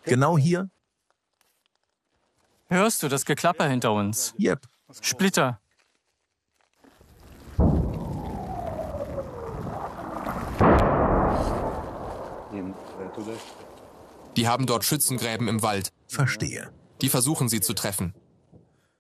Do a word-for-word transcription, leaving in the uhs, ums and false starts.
Genau hier? Hörst du das Geklapper hinter uns? Yep. Splitter. Die haben dort Schützengräben im Wald. Verstehe. Die versuchen sie zu treffen.